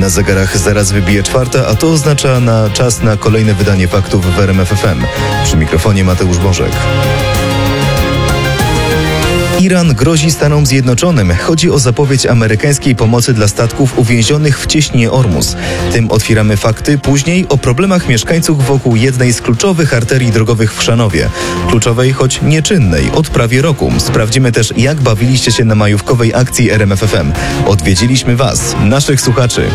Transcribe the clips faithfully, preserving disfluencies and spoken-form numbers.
Na zegarach zaraz wybije czwarta, a to oznacza na czas na kolejne wydanie faktów w R M F F M. Przy mikrofonie Mateusz Bożek. Iran grozi Stanom Zjednoczonym. Chodzi o zapowiedź amerykańskiej pomocy dla statków uwięzionych w cieśninie Ormus. Tym otwieramy fakty. Później o problemach mieszkańców wokół jednej z kluczowych arterii drogowych w Chrzanowie. Kluczowej, choć nieczynnej, od prawie roku. Sprawdzimy też, jak bawiliście się na majówkowej akcji R M F F M. Odwiedziliśmy Was, naszych słuchaczy.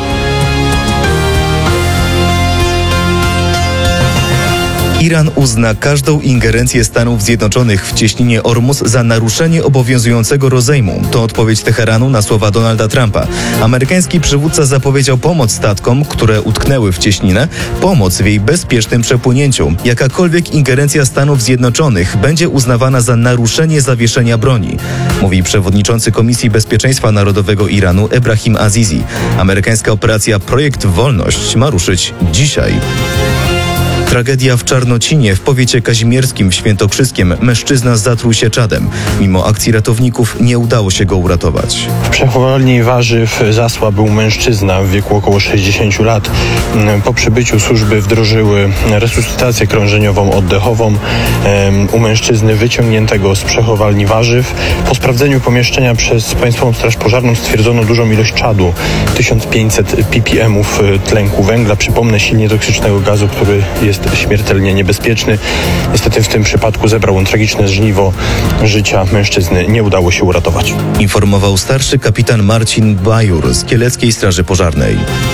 Iran uzna każdą ingerencję Stanów Zjednoczonych w cieśninie Ormus za naruszenie obowiązującego rozejmu. To odpowiedź Teheranu na słowa Donalda Trumpa. Amerykański przywódca zapowiedział pomoc statkom, które utknęły w cieśninę, pomoc w jej bezpiecznym przepłynięciu. Jakakolwiek ingerencja Stanów Zjednoczonych będzie uznawana za naruszenie zawieszenia broni, mówi przewodniczący Komisji Bezpieczeństwa Narodowego Iranu Ebrahim Azizi. Amerykańska operacja Projekt Wolność ma ruszyć dzisiaj. Tragedia w Czarnocinie w powiecie kazimierskim w Świętokrzyskiem. Mężczyzna zatruł się czadem. Mimo akcji ratowników nie udało się go uratować. W przechowalni warzyw zasła był mężczyzna w wieku około sześćdziesięciu lat. Po przybyciu służby wdrożyły resuscytację krążeniową, oddechową u mężczyzny wyciągniętego z przechowalni warzyw. Po sprawdzeniu pomieszczenia przez Państwową Straż Pożarną stwierdzono dużą ilość czadu. tysiąc pięćset ppm tlenku węgla. Przypomnę, silnie toksycznego gazu, który jest śmiertelnie niebezpieczny. Niestety w tym przypadku zebrał on tragiczne żniwo życia mężczyzny. Nie udało się uratować. Informował starszy kapitan Marcin Bajur z Kieleckiej Straży Pożarnej.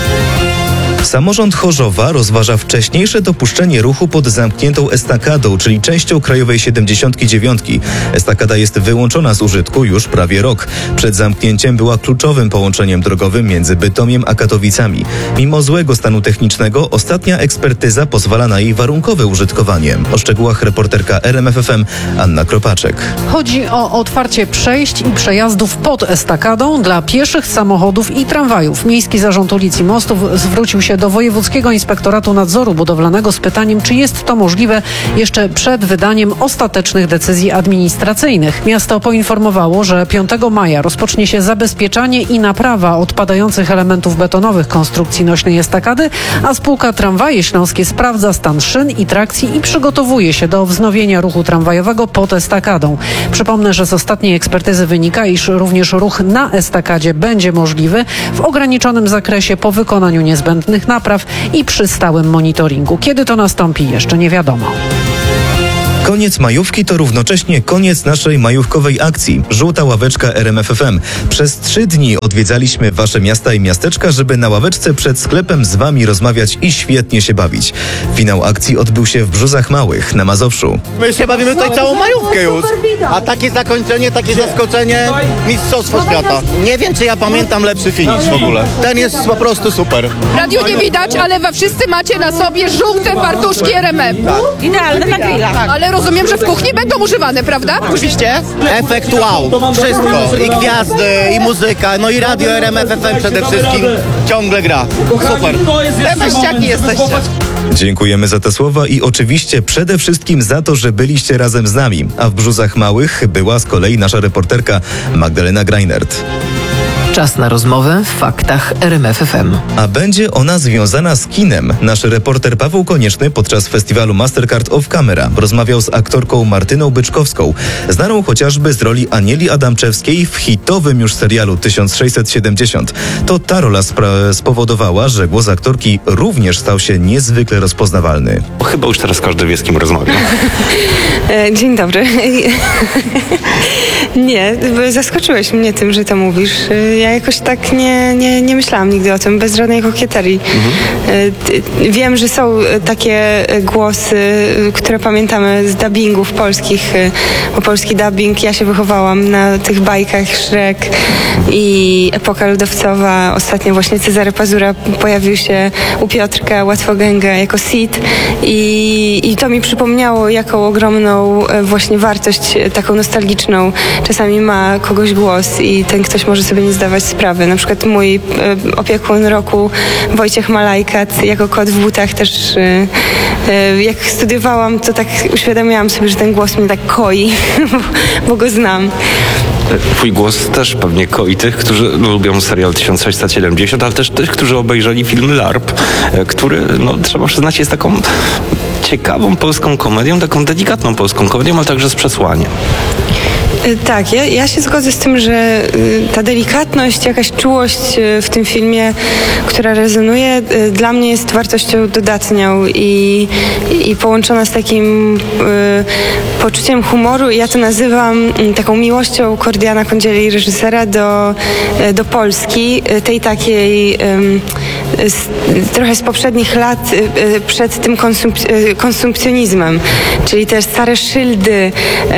Samorząd Chorzowa rozważa wcześniejsze dopuszczenie ruchu pod zamkniętą estakadą, czyli częścią Krajowej siedemdziesiątki dziewiątki. Estakada jest wyłączona z użytku już prawie rok. Przed zamknięciem była kluczowym połączeniem drogowym między Bytomiem a Katowicami. Mimo złego stanu technicznego, ostatnia ekspertyza pozwala na jej warunkowe użytkowanie. O szczegółach reporterka R M F F M Anna Kropaczek. Chodzi o otwarcie przejść i przejazdów pod estakadą dla pieszych, samochodów i tramwajów. Miejski Zarząd Ulic i Mostów zwrócił się do Wojewódzkiego Inspektoratu Nadzoru Budowlanego z pytaniem, czy jest to możliwe jeszcze przed wydaniem ostatecznych decyzji administracyjnych. Miasto poinformowało, że piątego maja rozpocznie się zabezpieczanie i naprawa odpadających elementów betonowych konstrukcji nośnej estakady, a spółka Tramwaje Śląskie sprawdza stan szyn i trakcji i przygotowuje się do wznowienia ruchu tramwajowego pod estakadą. Przypomnę, że z ostatniej ekspertyzy wynika, iż również ruch na estakadzie będzie możliwy w ograniczonym zakresie po wykonaniu niezbędnych napraw i przy stałym monitoringu. Kiedy to nastąpi, jeszcze nie wiadomo. Koniec majówki to równocześnie koniec naszej majówkowej akcji. Żółta ławeczka R M F F M. Przez trzy dni odwiedzaliśmy wasze miasta i miasteczka, żeby na ławeczce przed sklepem z wami rozmawiać i świetnie się bawić. Finał akcji odbył się w Brzozach Małych na Mazowszu. My się bawimy tutaj całą majówkę już. A takie zakończenie, takie zaskoczenie, mistrzostwo świata. Nie wiem, czy ja pamiętam lepszy finish w ogóle. Ten jest po prostu super. Radio nie widać, ale wy wszyscy macie na sobie żółte fartuszki R M F. Idealne na grilla. Tak. Ale rozumiem, że w kuchni będą używane, prawda? Oczywiście. Efekt wow. Wszystko. I gwiazdy, i muzyka, no i radio R M F F M przede wszystkim ciągle gra. Super. Teściaki jesteście. Dziękujemy za te słowa i oczywiście przede wszystkim za to, że byliście razem z nami. A w Brzozach Małych była z kolei nasza reporterka Magdalena Greinert. Czas na rozmowę w faktach R M F F M. A będzie ona związana z kinem. Nasz reporter Paweł Konieczny podczas festiwalu Mastercard Off Camera rozmawiał z aktorką Martyną Byczkowską, znaną chociażby z roli Anieli Adamczewskiej w hitowym już serialu tysiąc sześćset siedemdziesiąt. To ta rola spra- spowodowała, że głos aktorki również stał się niezwykle rozpoznawalny. Chyba już teraz każdy wie, z kim rozmawia. Dzień dobry. Nie, zaskoczyłeś mnie tym, że to mówisz. Ja jakoś tak nie, nie, nie myślałam nigdy o tym, bez żadnej kokieterii. Mhm. Wiem, że są takie głosy, które pamiętamy z dubbingów polskich, bo polski dubbing, ja się wychowałam na tych bajkach Shrek i Epoka Lodowcowa. Ostatnio właśnie Cezary Pazura pojawił się u Piotrka Łatwogęga jako Sid i, i to mi przypomniało, jaką ogromną właśnie wartość taką nostalgiczną czasami ma kogoś głos i ten ktoś może sobie nie zdawać sprawy. Na przykład mój e, opiekun roku Wojciech Malajkat jako kot w butach też e, e, jak studiowałam, to tak uświadamiałam sobie, że ten głos mnie tak koi, bo, bo go znam. Twój głos też pewnie koi tych, którzy lubią serial tysiąc sześćset siedemdziesiąt, ale też tych, którzy obejrzeli film LARP, który, no trzeba przyznać, jest taką ciekawą polską komedią, taką delikatną polską komedią, ale także z przesłaniem. Tak, ja, ja się zgodzę z tym, że y, ta delikatność, jakaś czułość y, w tym filmie, która rezonuje, y, dla mnie jest wartością dodatnią i, i połączona z takim y, poczuciem humoru. Ja to nazywam y, taką miłością Kordiana Kądzieli, reżysera, do, y, do Polski, y, tej takiej y, z, trochę z poprzednich lat y, y, przed tym konsump- y, konsumpcjonizmem, czyli te stare szyldy y,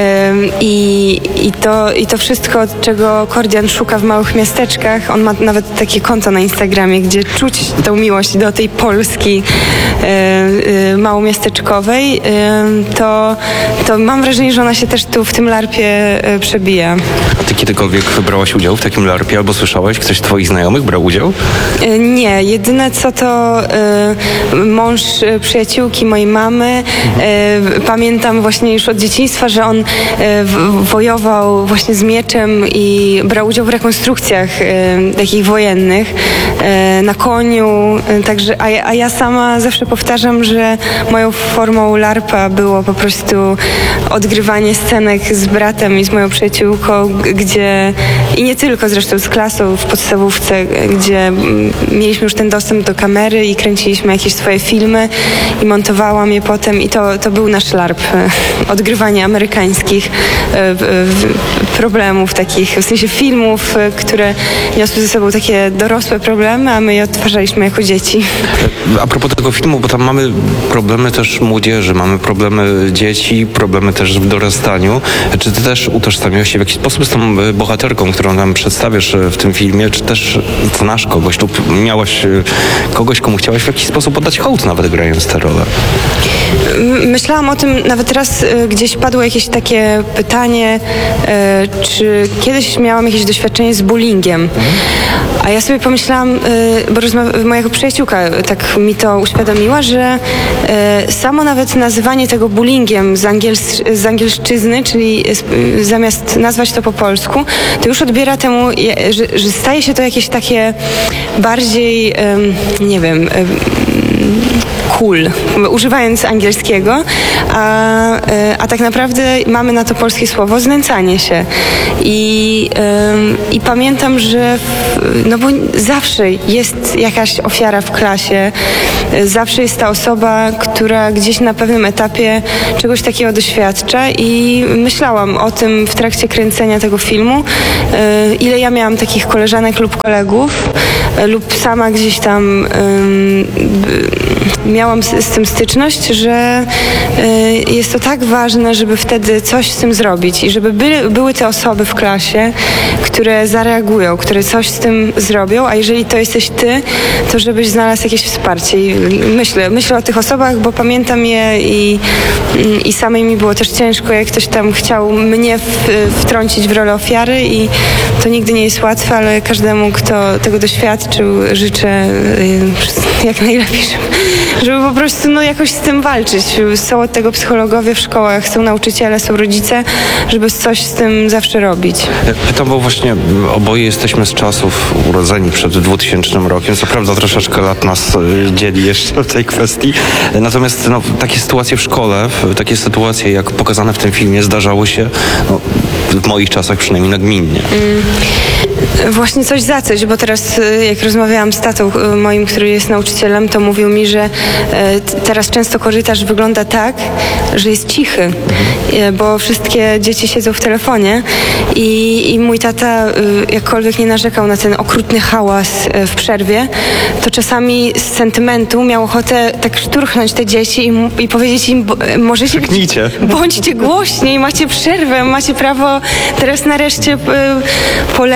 i I to, I to wszystko, czego Kordian szuka w małych miasteczkach. On ma nawet takie konto na Instagramie, gdzie czuć tą miłość do tej Polski e, e, małomiasteczkowej. E, to, to mam wrażenie, że ona się też tu w tym larpie e, przebija. A ty kiedykolwiek brałaś udział w takim larpie albo słyszałeś, ktoś z twoich znajomych brał udział? E, nie. Jedyne co to e, mąż e, przyjaciółki mojej mamy. E, pamiętam właśnie już od dzieciństwa, że on e, wojował właśnie z mieczem i brał udział w rekonstrukcjach e, takich wojennych e, na koniu, e, także, a, a ja sama zawsze powtarzam, że moją formą larpa było po prostu odgrywanie scenek z bratem i z moją przyjaciółką, g- gdzie i nie tylko zresztą z klasą w podstawówce, gdzie mm, mieliśmy już ten dostęp do kamery i kręciliśmy jakieś swoje filmy i montowałam je potem i to, to był nasz larp, e, odgrywanie amerykańskich e, w, problemów takich, w sensie filmów, które niosły ze sobą takie dorosłe problemy, a my je odtwarzaliśmy jako dzieci. A propos tego filmu, bo tam mamy problemy też młodzieży, mamy problemy dzieci, problemy też w dorastaniu. Czy ty też utożsamiasz się w jakiś sposób z tą bohaterką, którą nam przedstawiasz w tym filmie, czy też znasz kogoś lub miałaś kogoś, komu chciałaś w jakiś sposób oddać hołd, nawet grając tę rolę? Myślałam o tym, nawet raz gdzieś padło jakieś takie pytanie, czy kiedyś miałam jakieś doświadczenie z bullyingiem. A ja sobie pomyślałam, bo rozma- moja przyjaciółka tak mi to uświadomiła, że samo nawet nazywanie tego bullyingiem z, angiels- z angielszczyzny, czyli zamiast nazwać to po polsku, to już odbiera temu, że, że staje się to jakieś takie bardziej, nie wiem, cool, używając angielskiego, a, a tak naprawdę mamy na to polskie słowo znęcanie się. I, i pamiętam, że w, no bo zawsze jest jakaś ofiara w klasie, zawsze jest ta osoba, która gdzieś na pewnym etapie czegoś takiego doświadcza i myślałam o tym w trakcie kręcenia tego filmu, ile ja miałam takich koleżanek lub kolegów, lub sama gdzieś tam miałam z, z tym styczność, że y, jest to tak ważne, żeby wtedy coś z tym zrobić i żeby by, były te osoby w klasie, które zareagują, które coś z tym zrobią, a jeżeli to jesteś ty, to żebyś znalazł jakieś wsparcie. I myślę, myślę o tych osobach, bo pamiętam je i, i samej mi było też ciężko, jak ktoś tam chciał mnie w, wtrącić w rolę ofiary i to nigdy nie jest łatwe, ale każdemu, kto tego doświadczył, życzę y, jak najlepiej, żeby, żeby po prostu no, jakoś z tym walczyć. Są od tego psychologowie w szkołach, są nauczyciele, są rodzice, żeby coś z tym zawsze robić. Pytam, bo właśnie oboje jesteśmy z czasów urodzeni przed dwutysięcznym rokiem. Co prawda troszeczkę lat nas dzieli jeszcze w tej kwestii. Natomiast no, takie sytuacje w szkole, takie sytuacje jak pokazane w tym filmie zdarzały się no, w moich czasach przynajmniej nagminnie. Mm. Właśnie coś za coś, bo teraz jak rozmawiałam z tatą moim, który jest nauczycielem, to mówił mi, że teraz często korytarz wygląda tak, że jest cichy, bo wszystkie dzieci siedzą w telefonie i, i mój tata jakkolwiek nie narzekał na ten okrutny hałas w przerwie, to czasami z sentymentu miał ochotę tak szturchnąć te dzieci i, i powiedzieć im, możecie być, bądźcie głośniej, macie przerwę, macie prawo teraz nareszcie po lekcji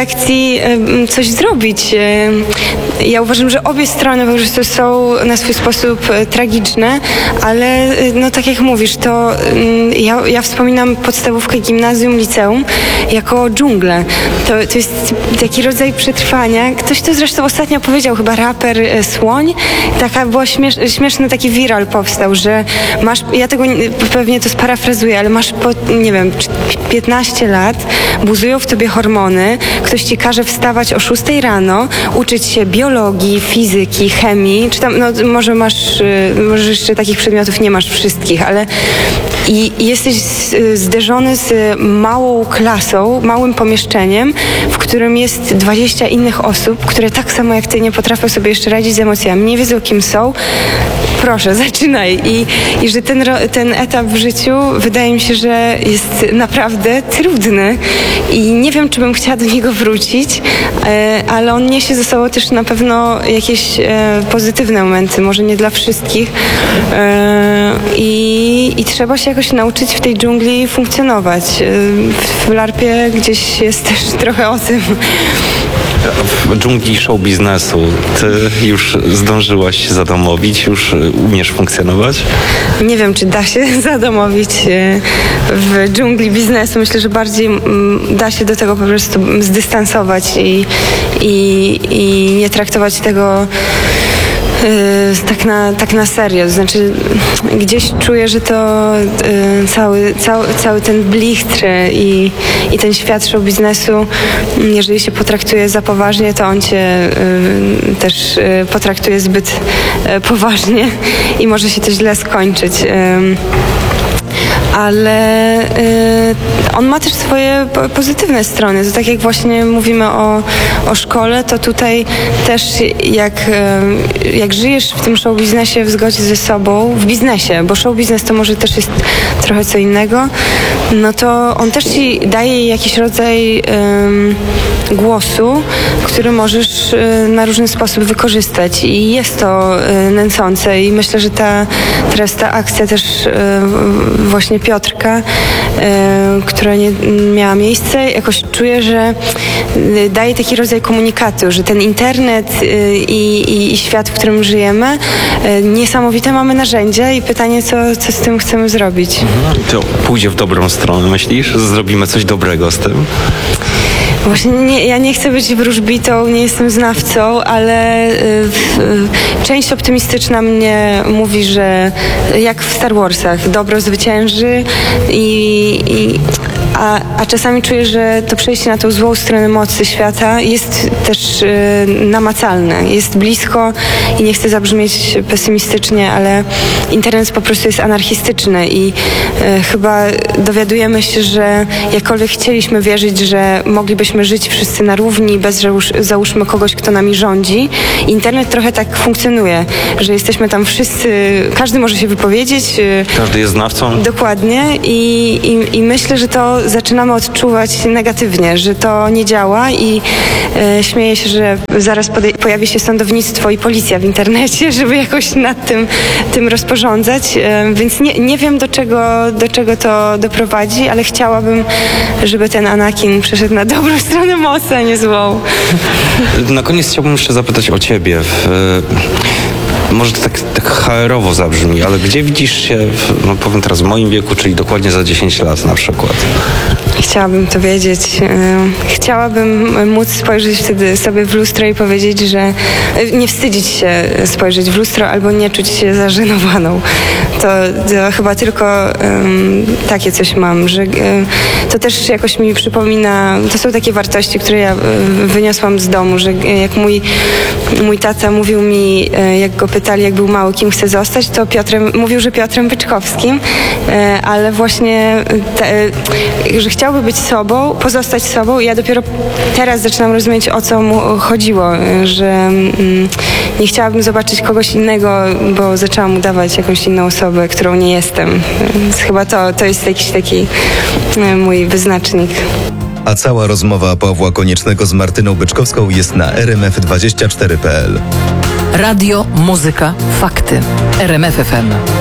musieli e, coś zrobić. E, ja uważam, że obie strony po prostu są na swój sposób e, tragiczne, ale e, no tak jak mówisz, to e, ja, ja wspominam podstawówkę, gimnazjum, liceum jako dżunglę. To, to jest taki rodzaj przetrwania. Ktoś to zresztą ostatnio powiedział, chyba raper e, Słoń. Taka była śmiesz, śmieszny taki viral powstał, że masz, ja tego nie, pewnie to sparafrazuję, ale masz po, nie wiem, piętnaście lat, buzują w tobie hormony, ktoś ci każe wstawać o szóstej rano, uczyć się biologii, fizyki, chemii, czy tam, no może masz, może jeszcze takich przedmiotów nie masz wszystkich, ale i, i jesteś zderzony z małą klasą, małym pomieszczeniem, w którym jest dwadzieścia innych osób, które tak samo jak ty nie potrafią sobie jeszcze radzić z emocjami, nie wiedzą kim są. Proszę, zaczynaj. I, i że ten, ten etap w życiu wydaje mi się, że jest naprawdę trudny i nie wiem, czy bym chciała do niego wrócić, ale on niesie ze sobą też na pewno jakieś pozytywne momenty, może nie dla wszystkich i, i trzeba się jakoś nauczyć w tej dżungli funkcjonować. W larpie gdzieś jest też trochę o tym. W dżungli show biznesu ty już zdążyłaś zadomowić, już umiesz funkcjonować? Nie wiem, czy da się zadomowić w dżungli biznesu. Myślę, że bardziej da się do tego po prostu zdystansować i, i, i nie traktować tego Yy, tak, na, tak na serio, to znaczy gdzieś czuję, że to yy, cały, cały, cały ten blichtr i, i ten świat show biznesu, jeżeli się potraktuje za poważnie, to on cię yy, też yy, potraktuje zbyt yy, poważnie i może się to źle skończyć. Yy. Ale y, on ma też swoje pozytywne strony. To tak jak właśnie mówimy o, o szkole, to tutaj też jak, y, jak żyjesz w tym show biznesie w zgodzie ze sobą, w biznesie, bo show biznes to może też jest trochę co innego, no to on też ci daje jakiś rodzaj y, głosu, który możesz y, na różny sposób wykorzystać i jest to y, nęcące i myślę, że ta, teraz ta akcja też y, właśnie Piotrka, y, która nie miała miejsca, jakoś czuję, że y, daje taki rodzaj komunikatu, że ten internet y, i, i świat, w którym żyjemy, y, niesamowite mamy narzędzia i pytanie, co, co z tym chcemy zrobić. To pójdzie w dobrą stronę, myślisz? Zrobimy coś dobrego z tym? Właśnie nie, ja nie chcę być wróżbitą, nie jestem znawcą, ale y, y, część optymistyczna mnie mówi, że jak w Star Warsach, dobro zwycięży i, i a, a czasami czuję, że to przejście na tą złą stronę mocy świata jest też y, namacalne, jest blisko i nie chcę zabrzmieć pesymistycznie, ale internet po prostu jest anarchistyczny i y, chyba dowiadujemy się, że jakkolwiek chcieliśmy wierzyć, że moglibyśmy żyć wszyscy na równi, bez że już załóżmy kogoś, kto nami rządzi. Internet trochę tak funkcjonuje, że jesteśmy tam wszyscy, każdy może się wypowiedzieć. Każdy jest znawcą. Dokładnie i, i, i myślę, że to zaczynamy odczuwać negatywnie, że to nie działa i e, śmieję się, że zaraz pode- pojawi się sądownictwo i policja w internecie, żeby jakoś nad tym, tym rozporządzać, e, więc nie, nie wiem do czego, do czego to doprowadzi, ale chciałabym, żeby ten Anakin przeszedł na dobrą stronę mocy, a nie złą. Na koniec chciałbym jeszcze zapytać o ciebie. W, może to tak, tak H R-owo zabrzmi, ale gdzie widzisz się, w, no powiem teraz w moim wieku, czyli dokładnie za dziesięć lat na przykład? Chciałabym to wiedzieć. Chciałabym móc spojrzeć wtedy sobie w lustro i powiedzieć, że nie wstydzić się spojrzeć w lustro albo nie czuć się zażenowaną. To, to chyba tylko um, takie coś mam, że um, to też jakoś mi przypomina, to są takie wartości, które ja um, wyniosłam z domu, że jak mój, mój tata mówił mi, jak go pytali, jak był mały, kim chce zostać, to Piotrem, mówił, że Piotrem Byczkowskim, ale właśnie te, że chciałby być sobą, pozostać sobą i ja dopiero teraz zaczynam rozumieć, o co mu chodziło, że mm, nie chciałabym zobaczyć kogoś innego, bo zaczęłam udawać jakąś inną osobę, którą nie jestem. Więc chyba to, to jest jakiś taki mój wyznacznik. A cała rozmowa Pawła Koniecznego z Martyną Byczkowską jest na r m f dwadzieścia cztery kropka p l. Radio, muzyka, fakty. R M F F M.